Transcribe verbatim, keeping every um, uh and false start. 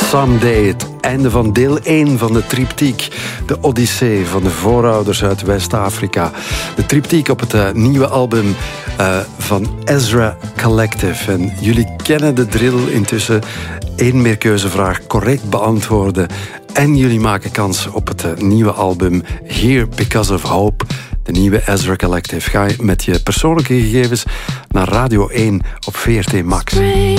Someday, het einde van deel één van de triptiek. De Odyssee van de voorouders uit West-Afrika. De triptiek op het uh, nieuwe album uh, van Ezra Collective. En jullie kennen de drill intussen. Eén meerkeuzevraag correct beantwoorden. En jullie maken kans op het uh, nieuwe album Here Because of Hope. De nieuwe Ezra Collective. Ga je met je persoonlijke gegevens naar Radio één op V R T Max.